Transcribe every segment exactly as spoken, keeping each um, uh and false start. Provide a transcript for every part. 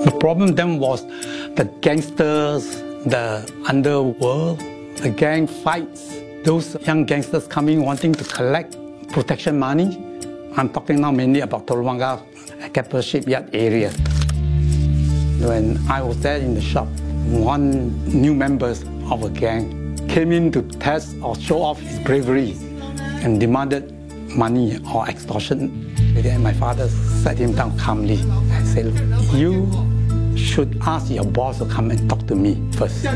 The problem then was the gangsters, the underworld, the gang fights. Those young gangsters coming wanting to collect protection money. I'm talking now mainly about Teluk Blangah, Keppel Shipyard area. When I was there in the shop, one new member of a gang came in to test or show off his bravery and demanded money or extortion. Then my father sat him down calmly and said, you should ask your boss to come and talk to me first.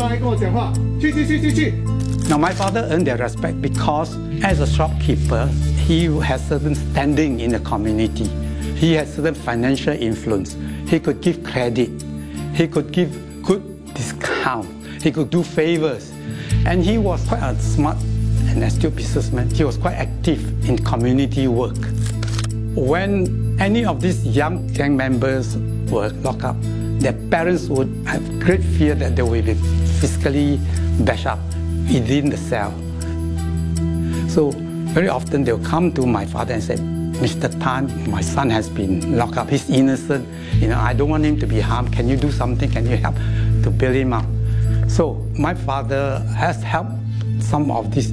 Now my father earned their respect because as a shopkeeper, he has certain standing in the community. He had certain financial influence. He could give credit. He could give good discount. He could do favors. And he was quite a smart and astute businessman. He was quite active in community work. When any of these young gang members were locked up, their parents would have great fear that they will be physically bashed up within the cell. So very often they'll come to my father and say, Mister Tan, my son has been locked up. He's innocent. You know, I don't want him to be harmed. Can you do something? Can you help to bail him out? So my father has helped some of these.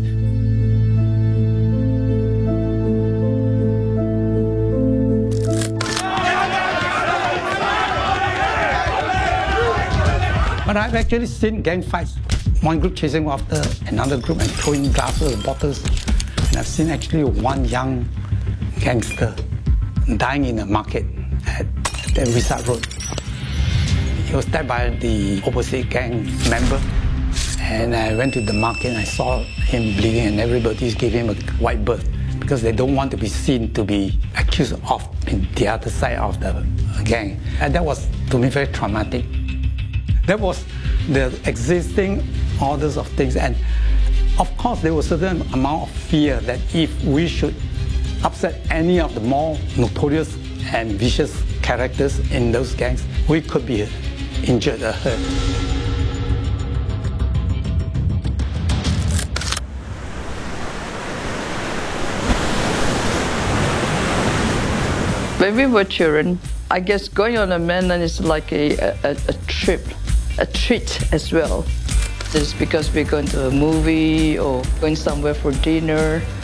But I've actually seen gang fights. One group chasing after another group and throwing glasses, bottles. And I've seen actually one young gangster dying in the market at the Wishart Road. He was stabbed by the opposite gang member. And I went to the market and I saw him bleeding and everybody gave him a white berth because they don't want to be seen to be accused of being the other side of the gang. And that was, to me, very traumatic. That was the existing orders of things. And of course, there was a certain amount of fear that if we should upset any of the more notorious and vicious characters in those gangs, we could be injured or hurt. When we were children, I guess going on a mainland is like a, a, a trip, a treat as well. It's because we're going to a movie or going somewhere for dinner.